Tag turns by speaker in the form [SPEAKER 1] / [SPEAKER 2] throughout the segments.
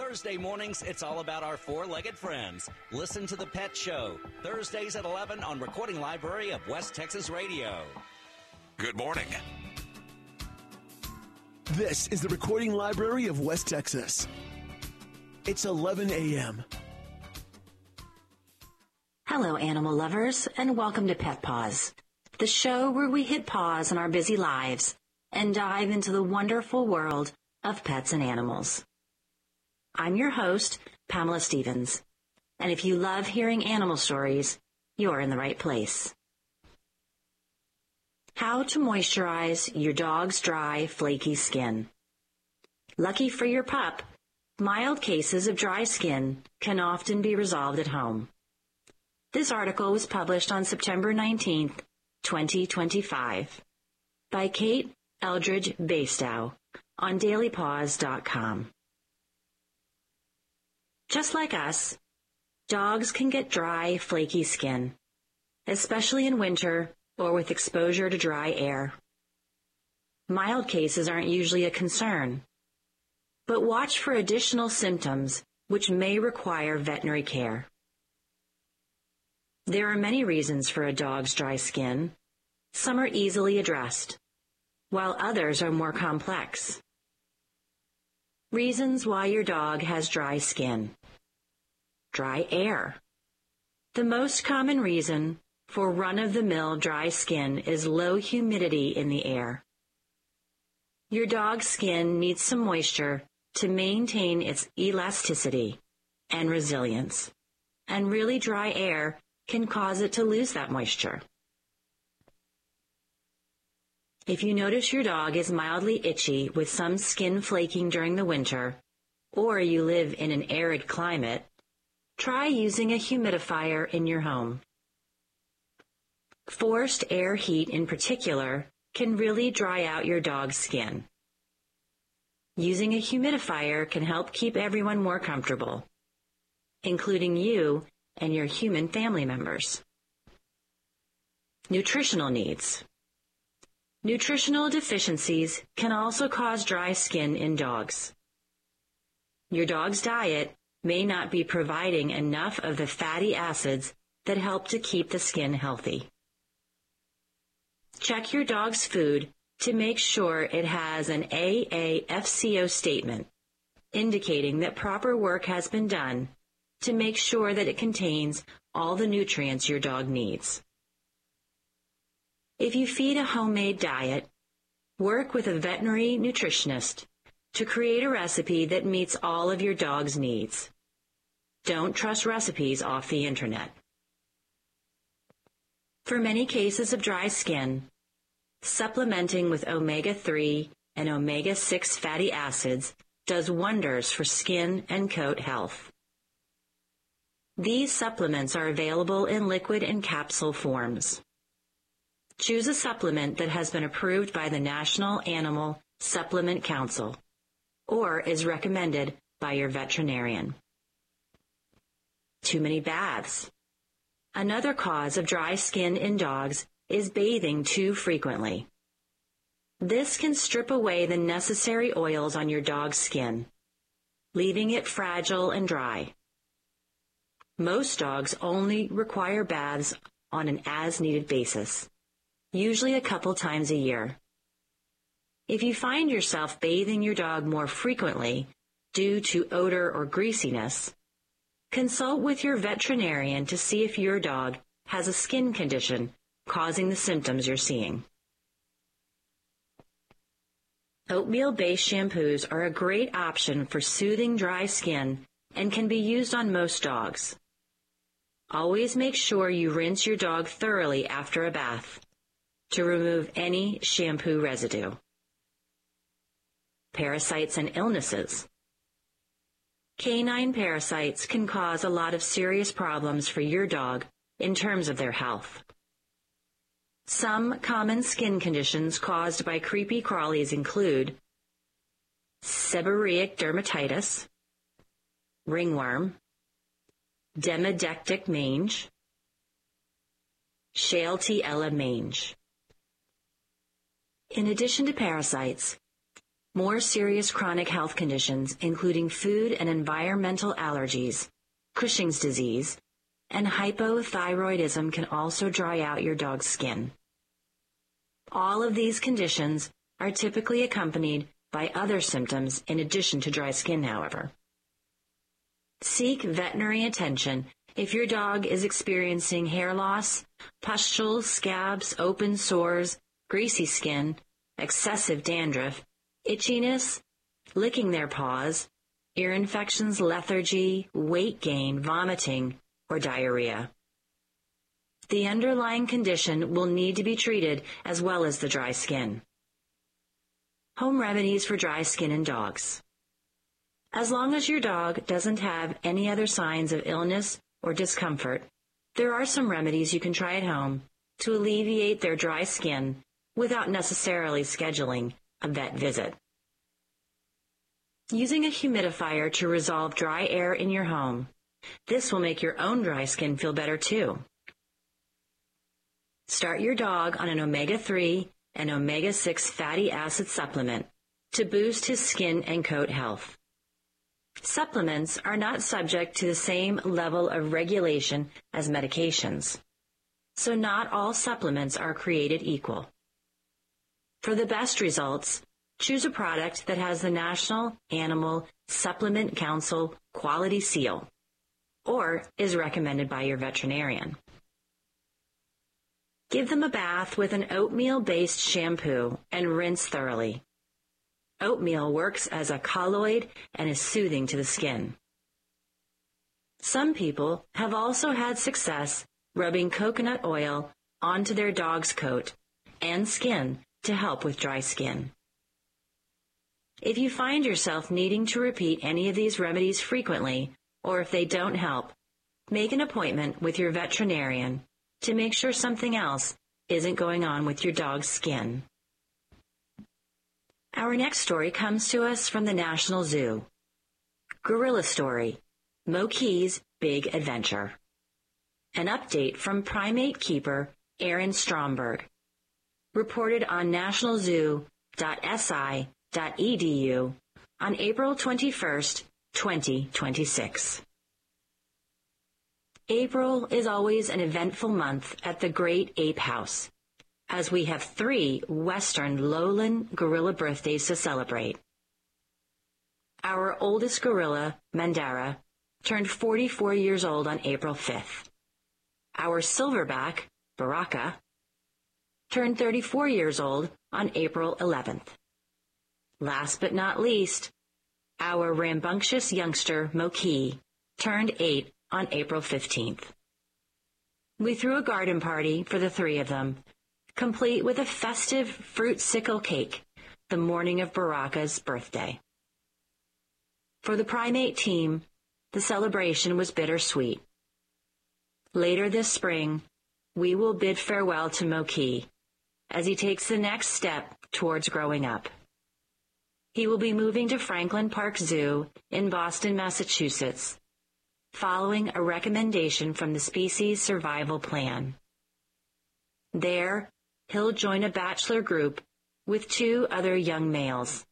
[SPEAKER 1] Thursday mornings, it's all about our four-legged friends. Listen to The Pet Show, Thursdays at 11 on Recording Library of West Texas Radio.
[SPEAKER 2] Good morning.
[SPEAKER 3] This is the Recording Library of West Texas. It's 11 a.m.
[SPEAKER 4] Hello, animal lovers, and welcome to Pet Pause, the show where we hit pause on our busy lives and dive into the wonderful world of pets and animals. I'm your host, Pamela Stevens, and if you love hearing animal stories, you're in the right place. How to moisturize your dog's dry, flaky skin. Lucky for your pup, mild cases of dry skin can often be resolved at home. This article was published on September 19th, 2025, by Kate Eldridge Bastow on dailypaws.com. Just like us, dogs can get dry, flaky skin, especially in winter or with exposure to dry air. Mild cases aren't usually a concern, but watch for additional symptoms which may require veterinary care. There are many reasons for a dog's dry skin. Some are easily addressed, while others are more complex. Reasons why your dog has dry skin. Dry air. The most common reason for run-of-the-mill dry skin is low humidity in the air. Your dog's skin needs some moisture to maintain its elasticity and resilience, and really dry air can cause it to lose that moisture. If you notice your dog is mildly itchy with some skin flaking during the winter, or you live in an arid climate, try using a humidifier in your home. Forced air heat in particular can really dry out your dog's skin. Using a humidifier can help keep everyone more comfortable, including you and your human family members. Nutritional needs. Nutritional deficiencies can also cause dry skin in dogs. Your dog's diet may not be providing enough of the fatty acids that help to keep the skin healthy. Check your dog's food to make sure it has an AAFCO statement, indicating that proper work has been done to make sure that it contains all the nutrients your dog needs. If you feed a homemade diet, work with a veterinary nutritionist to create a recipe that meets all of your dog's needs. Don't trust recipes off the internet. For many cases of dry skin, supplementing with omega-3 and omega-6 fatty acids does wonders for skin and coat health. These supplements are available in liquid and capsule forms. Choose a supplement that has been approved by the National Animal Supplement Council or is recommended by your veterinarian. Too many baths. Another cause of dry skin in dogs is bathing too frequently. This can strip away the necessary oils on your dog's skin, leaving it fragile and dry. Most dogs only require baths on an as-needed basis, usually a couple times a year. If you find yourself bathing your dog more frequently due to odor or greasiness, consult with your veterinarian to see if your dog has a skin condition causing the symptoms you're seeing. Oatmeal-based shampoos are a great option for soothing dry skin and can be used on most dogs. Always make sure you rinse your dog thoroughly after a bath to remove any shampoo residue. Parasites and illnesses. Canine parasites can cause a lot of serious problems for your dog in terms of their health. Some common skin conditions caused by creepy crawlies include seborrheic dermatitis, ringworm, demodectic mange, Schaeltiella mange. In addition to parasites, More serious chronic health conditions, including food and environmental allergies, Cushing's disease, and hypothyroidism can also dry out your dog's skin. All of these conditions are typically accompanied by other symptoms in addition to dry skin, however. Seek veterinary attention if your dog is experiencing hair loss, pustules, scabs, open sores, greasy skin, excessive dandruff, itchiness, licking their paws, ear infections, lethargy, weight gain, vomiting, or diarrhea. The underlying condition will need to be treated as well as the dry skin. Home remedies for dry skin in dogs. As long as your dog doesn't have any other signs of illness or discomfort, there are some remedies you can try at home to alleviate their dry skin without necessarily scheduling a vet visit. Using a humidifier to resolve dry air in your home. This will make your own dry skin feel better too. Start your dog on an omega-3 and omega-6 fatty acid supplement to boost his skin and coat health. Supplements are not subject to the same level of regulation as medications, so not all supplements are created equal. For the best results, choose a product that has the National Animal Supplement Council quality seal, or is recommended by your veterinarian. Give them a bath with an oatmeal-based shampoo and rinse thoroughly. Oatmeal works as a colloid and is soothing to the skin. Some people have also had success rubbing coconut oil onto their dog's coat and skin to help with dry skin. If you find yourself needing to repeat any of these remedies frequently, or if they don't help, make an appointment with your veterinarian to make sure something else isn't going on with your dog's skin. Our next story comes to us from the National Zoo. Gorilla Story, Moki's Big Adventure. An update from primate keeper Aaron Stromberg. Reported on nationalzoo.si.edu on April 21st, 2026. April is always an eventful month at the Great Ape House, as we have 3 Western lowland gorilla birthdays to celebrate. Our oldest gorilla, Mandara, turned 44 years old on April 5th. Our silverback, Baraka, turned 34 years old on April 11th. Last but not least, our rambunctious youngster, Moki, turned 8 on April 15th. We threw a garden party for the 3 of them, complete with a festive fruit sickle cake the morning of Baraka's birthday. For the primate team, the celebration was bittersweet. Later this spring, we will bid farewell to Moki as he takes the next step towards growing up. He will be moving to Franklin Park Zoo in Boston, Massachusetts, following a recommendation from the Species Survival Plan. There, he'll join a bachelor group with 2 other young males.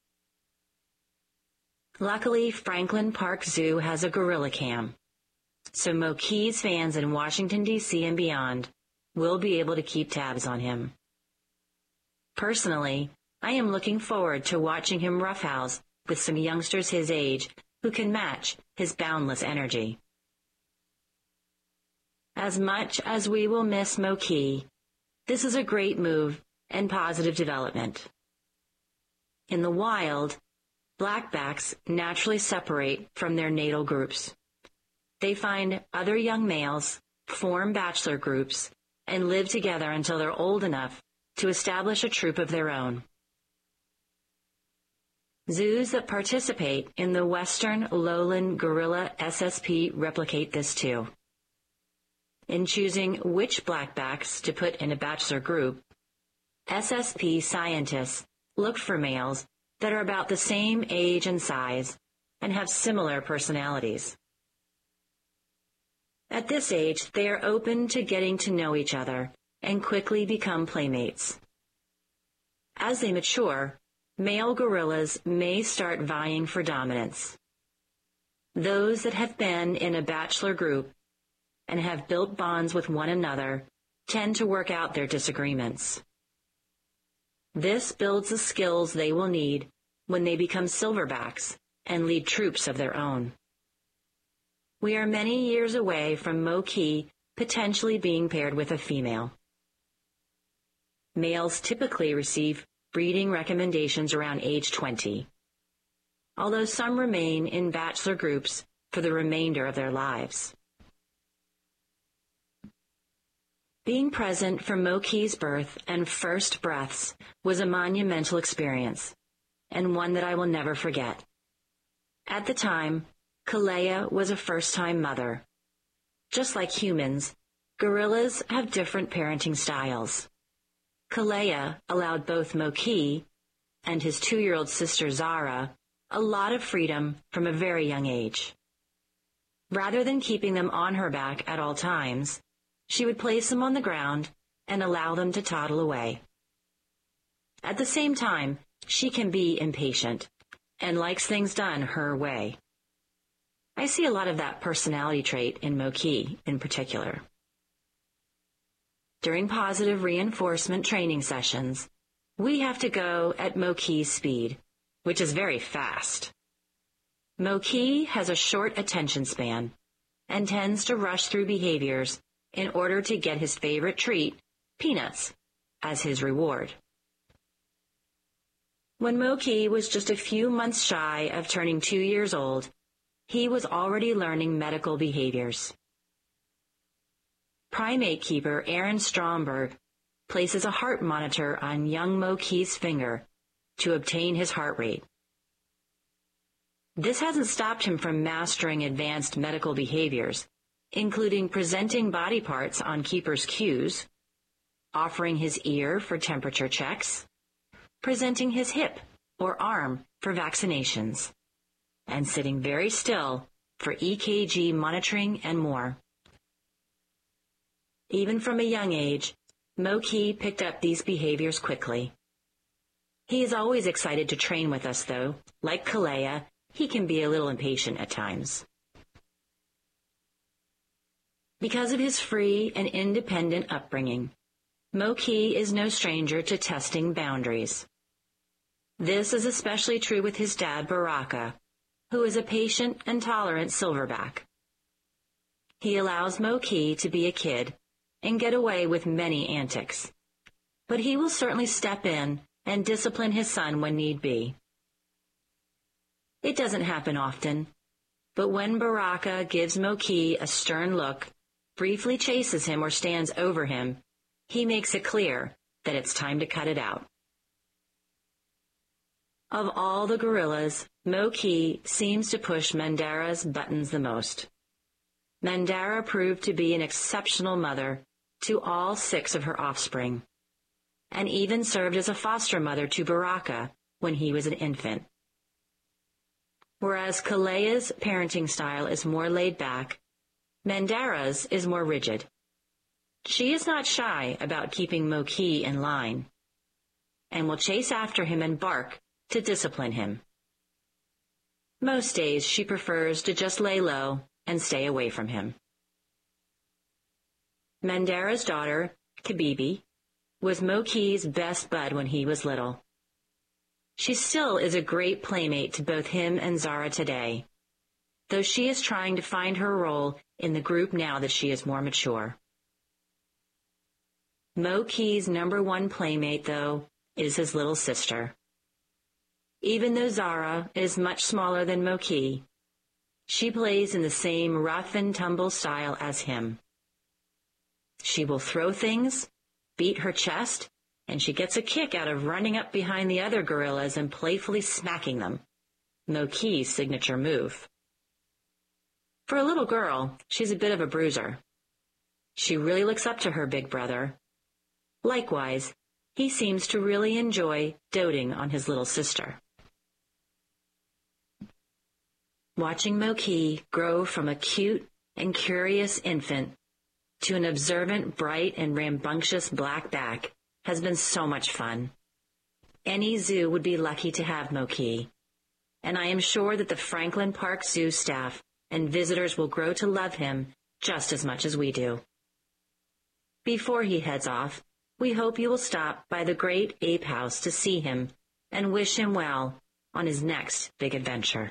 [SPEAKER 4] Luckily, Franklin Park Zoo has a gorilla cam, so Moki's fans in Washington, D.C. and beyond will be able to keep tabs on him. Personally, I am looking forward to watching him roughhouse with some youngsters his age who can match his boundless energy. As much as we will miss Moki, this is a great move and positive development. In the wild, blackbacks naturally separate from their natal groups. They find other young males, form bachelor groups, and live together until they're old enough to establish a troop of their own. Zoos that participate in the Western Lowland Gorilla SSP replicate this too. In choosing which blackbacks to put in a bachelor group, SSP scientists look for males that are about the same age and size and have similar personalities. At this age, they are open to getting to know each other and quickly become playmates. As they mature, male gorillas may start vying for dominance. Those that have been in a bachelor group and have built bonds with one another tend to work out their disagreements. This builds the skills they will need when they become silverbacks and lead troops of their own. We are many years away from Moki potentially being paired with a female. Males typically receive breeding recommendations around age 20, although some remain in bachelor groups for the remainder of their lives. Being present for Moki's birth and first breaths was a monumental experience, and one that I will never forget. At the time, Kalea was a first-time mother. Just like humans, gorillas have different parenting styles. Kalea allowed both Moki and his 2-year-old sister Zara a lot of freedom from a very young age. Rather than keeping them on her back at all times, she would place them on the ground and allow them to toddle away. At the same time, she can be impatient and likes things done her way. I see a lot of that personality trait in Moki in particular. During positive reinforcement training sessions, we have to go at Moki's speed, which is very fast. Moki has a short attention span and tends to rush through behaviors in order to get his favorite treat, peanuts, as his reward. When Moki was just a few months shy of turning 2 years old, he was already learning medical behaviors. Primate keeper Aaron Stromberg places a heart monitor on young Moki's finger to obtain his heart rate. This hasn't stopped him from mastering advanced medical behaviors, including presenting body parts on keeper's cues, offering his ear for temperature checks, presenting his hip or arm for vaccinations, and sitting very still for EKG monitoring and more. Even from a young age, Moki picked up these behaviors quickly. He is always excited to train with us, though. Like Kalea, he can be a little impatient at times. Because of his free and independent upbringing, Moki is no stranger to testing boundaries. This is especially true with his dad, Baraka, who is a patient and tolerant silverback. He allows Moki to be a kid and get away with many antics, but he will certainly step in and discipline his son when need be. It doesn't happen often, but when Baraka gives Moki a stern look, briefly chases him or stands over him, he makes it clear that it's time to cut it out. Of all the gorillas, Moki seems to push Mandara's buttons the most. Mandara proved to be an exceptional mother to all 6 of her offspring, and even served as a foster mother to Baraka when he was an infant. Whereas Kalea's parenting style is more laid back, Mandara's is more rigid. She is not shy about keeping Moki in line, and will chase after him and bark to discipline him. Most days she prefers to just lay low and stay away from him. Mandara's daughter, Kabibi, was Moki's best bud when he was little. She still is a great playmate to both him and Zara today, though she is trying to find her role in the group now that she is more mature. Moki's #1 playmate, though, is his little sister. Even though Zara is much smaller than Moki, she plays in the same rough-and-tumble style as him. She will throw things, beat her chest, and she gets a kick out of running up behind the other gorillas and playfully smacking them, Moki's signature move. For a little girl, she's a bit of a bruiser. She really looks up to her big brother. Likewise, he seems to really enjoy doting on his little sister. Watching Moki grow from a cute and curious infant to an observant, bright, and rambunctious black back has been so much fun. Any zoo would be lucky to have Moki, and I am sure that the Franklin Park Zoo staff and visitors will grow to love him just as much as we do. Before he heads off, we hope you will stop by the Great Ape House to see him and wish him well on his next big adventure.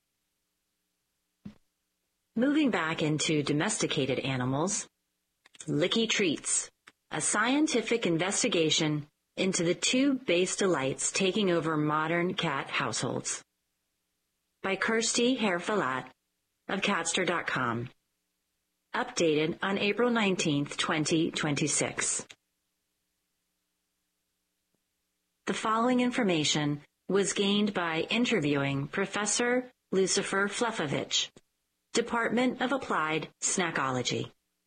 [SPEAKER 4] Moving back into domesticated animals, Licky Treats, a scientific investigation into the tube-based delights taking over modern cat households. By Kirsty Hare-Falat of Catster.com. Updated on April 19, 2026. The following information was gained by interviewing Professor Lucifer Flefovich, Department of Applied Snackology.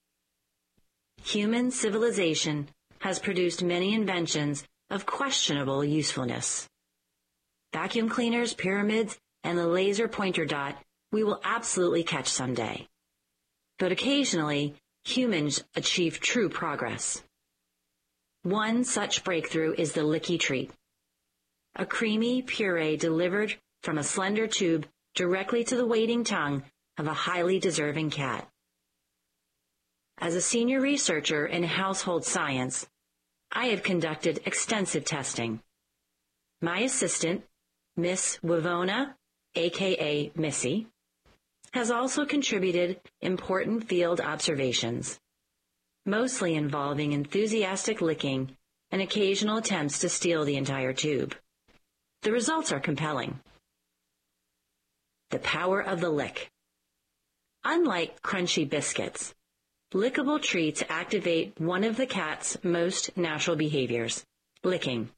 [SPEAKER 4] Human civilization has produced many inventions of questionable usefulness. Vacuum cleaners, pyramids, and the laser pointer dot we will absolutely catch someday. But occasionally, humans achieve true progress. One such breakthrough is the Licky Treat, a creamy puree delivered from a slender tube directly to the waiting tongue of a highly deserving cat. As a senior researcher in household science, I have conducted extensive testing. My assistant, Miss Wavona, aka Missy, has also contributed important field observations, mostly involving enthusiastic licking and occasional attempts to steal the entire tube. The results are compelling. The power of the lick. Unlike crunchy biscuits, lickable treats activate one of the cat's most natural behaviors, licking.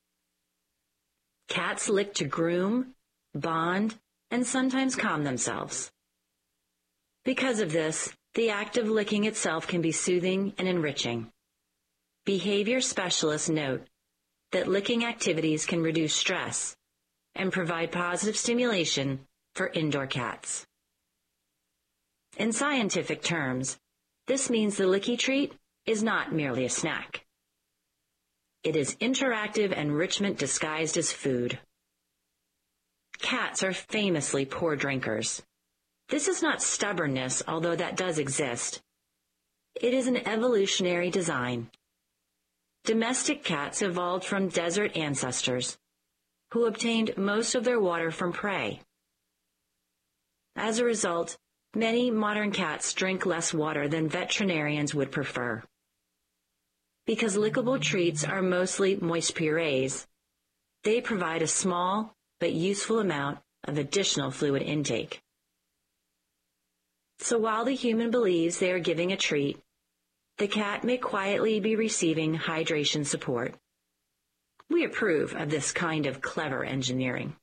[SPEAKER 4] Cats lick to groom, bond, and sometimes calm themselves. Because of this, the act of licking itself can be soothing and enriching. Behavior specialists note that licking activities can reduce stress and provide positive stimulation for indoor cats. In scientific terms, this means the Licky Treat is not merely a snack. It is interactive enrichment disguised as food. Cats are famously poor drinkers. This is not stubbornness, although that does exist. It is an evolutionary design. Domestic cats evolved from desert ancestors, who obtained most of their water from prey. As a result, many modern cats drink less water than veterinarians would prefer. Because lickable treats are mostly moist purees, they provide a small but useful amount of additional fluid intake. So while the human believes they are giving a treat, the cat may quietly be receiving hydration support. We approve of this kind of clever engineering.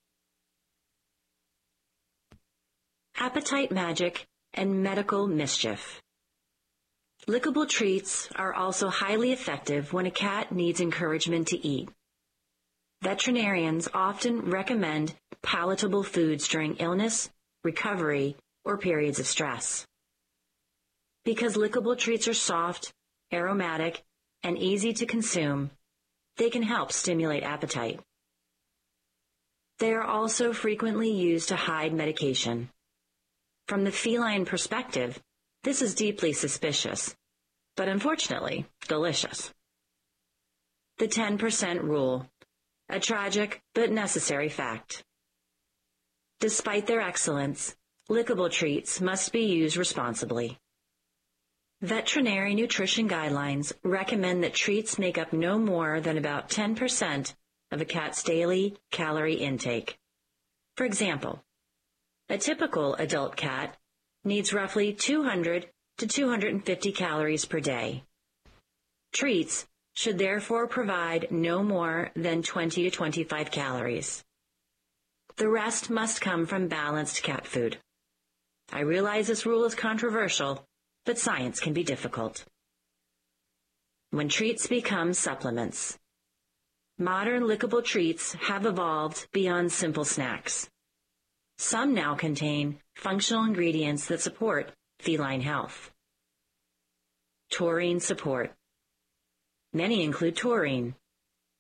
[SPEAKER 4] Appetite magic and medical mischief. Lickable treats are also highly effective when a cat needs encouragement to eat. Veterinarians often recommend palatable foods during illness, recovery, or periods of stress. Because lickable treats are soft, aromatic, and easy to consume, they can help stimulate appetite. They are also frequently used to hide medication. From the feline perspective, this is deeply suspicious, but unfortunately, delicious. The 10% rule, a tragic but necessary fact. Despite their excellence, lickable treats must be used responsibly. Veterinary nutrition guidelines recommend that treats make up no more than about 10% of a cat's daily calorie intake. For example, a typical adult cat needs roughly 200 to 250 calories per day. Treats should therefore provide no more than 20 to 25 calories. The rest must come from balanced cat food. I realize this rule is controversial, but science can be difficult. When treats become supplements. Modern lickable treats have evolved beyond simple snacks. Some now contain functional ingredients that support feline health. Taurine support. Many include taurine,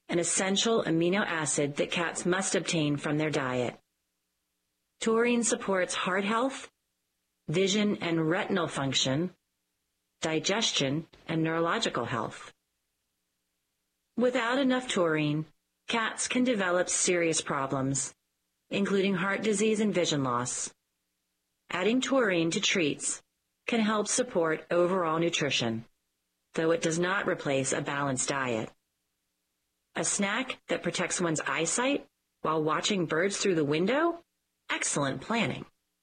[SPEAKER 4] an essential amino acid that cats must obtain from their diet. Taurine supports heart health, vision and retinal function, digestion, and neurological health. Without enough taurine, cats can develop serious problems, including heart disease and vision loss. Adding taurine to treats can help support overall nutrition, though it does not replace a balanced diet. A snack that protects one's eyesight while watching birds through the window? Excellent planning.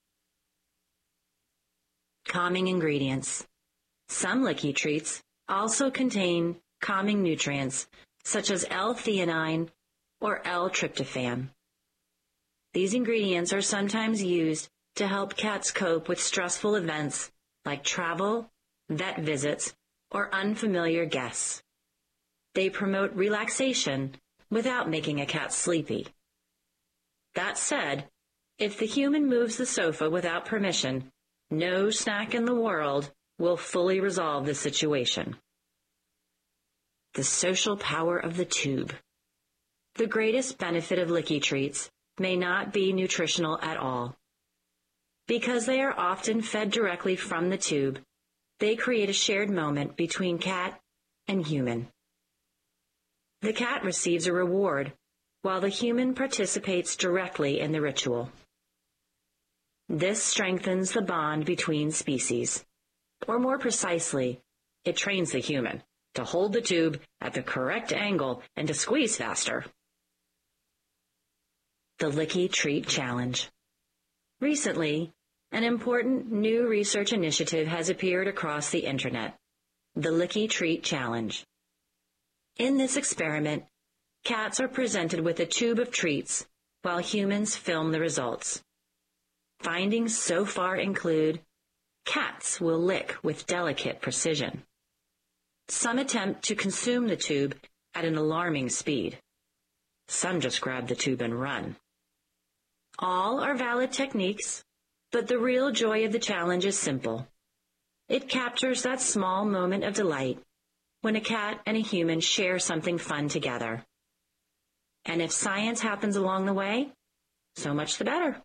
[SPEAKER 4] Calming ingredients. Some Licky treats also contain calming nutrients such as L-theanine or L-tryptophan. These ingredients are sometimes used to help cats cope with stressful events like travel, vet visits, or unfamiliar guests. They promote relaxation without making a cat sleepy. That said, if the human moves the sofa without permission, no snack in the world will fully resolve the situation. The social power of the tube. The greatest benefit of Licky treats may not be nutritional at all. Because they are often fed directly from the tube, they create a shared moment between cat and human. The cat receives a reward, while the human participates directly in the ritual. This strengthens the bond between species. Or more precisely, it trains the human to hold the tube at the correct angle and to squeeze faster. The Licky Treat Challenge. Recently, an important new research initiative has appeared across the internet, the Licky Treat Challenge. In this experiment, cats are presented with a tube of treats while humans film the results. Findings so far include cats will lick with delicate precision. Some attempt to consume the tube at an alarming speed. Some just grab the tube and run. All are valid techniques, but the real joy of the challenge is simple. It captures that small moment of delight when a cat and a human share something fun together. And if science happens along the way, so much the better.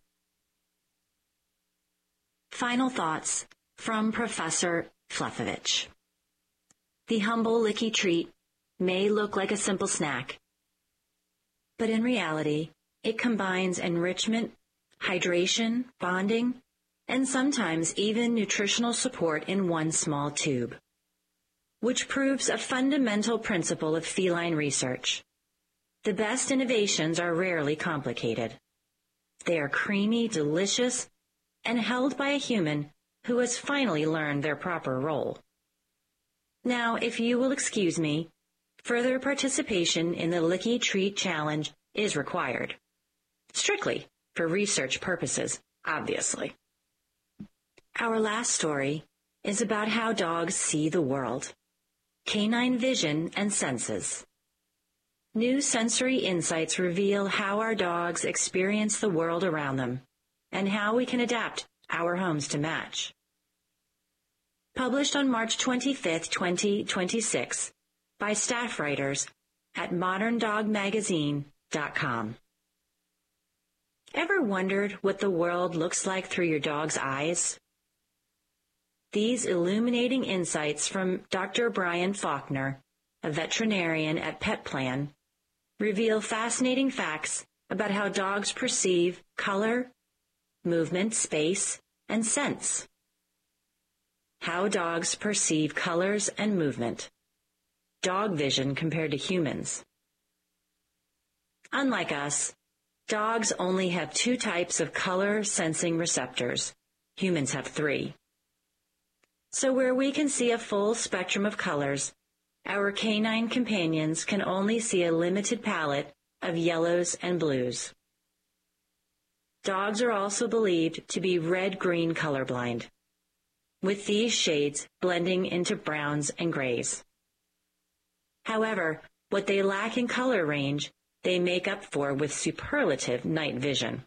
[SPEAKER 4] Final thoughts from Professor Flefovich. The humble Licky treat may look like a simple snack, but in reality, it combines enrichment, hydration, bonding, and sometimes even nutritional support in one small tube, which proves a fundamental principle of feline research. The best innovations are rarely complicated. They are creamy, delicious, and held by a human who has finally learned their proper role. Now, if you will excuse me, further participation in the Licky Treat Challenge is required. Strictly for research purposes, obviously. Our last story is about how dogs see the world. Canine vision and senses. New sensory insights reveal how our dogs experience the world around them and how we can adapt our homes to match. Published on March 25, 2026, by staff writers at moderndogmagazine.com. Ever wondered what the world looks like through your dog's eyes? These illuminating insights from Dr. Brian Faulkner, a veterinarian at PetPlan, reveal fascinating facts about how dogs perceive color, movement, space, and sense. How dogs perceive colors and movement. Dog vision compared to humans. Unlike us, dogs only have 2 types of color-sensing receptors. Humans have 3. So where we can see a full spectrum of colors, our canine companions can only see a limited palette of yellows and blues. Dogs are also believed to be red-green colorblind, with these shades blending into browns and grays. However, what they lack in color range, they make up for with superlative night vision.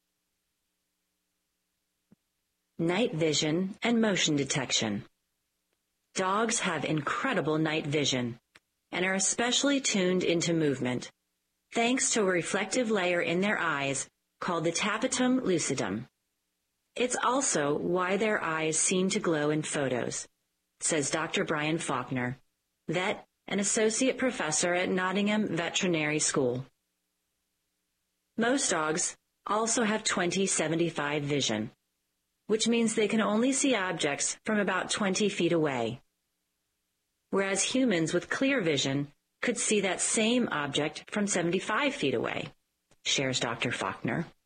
[SPEAKER 4] Night vision and motion detection. Dogs have incredible night vision, and are especially tuned into movement, thanks to a reflective layer in their eyes called the tapetum lucidum. It's also why their eyes seem to glow in photos, says Dr. Brian Faulkner, vet and associate professor at Nottingham Veterinary School. Most dogs also have 20/75 vision, which means they can only see objects from about 20 feet away, whereas humans with clear vision could see that same object from 75 feet away, shares Dr. Faulkner.